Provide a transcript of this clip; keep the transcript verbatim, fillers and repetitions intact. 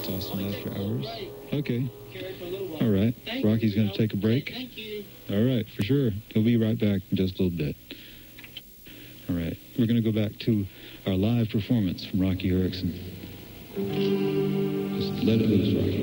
Austin After Hours. Okay. All right. Rocky's going to take a break. All right, for sure. He'll be right back in just a little bit. All right. We're going to go back to our live performance from Rocky Erickson. Just let it loose, Rocky.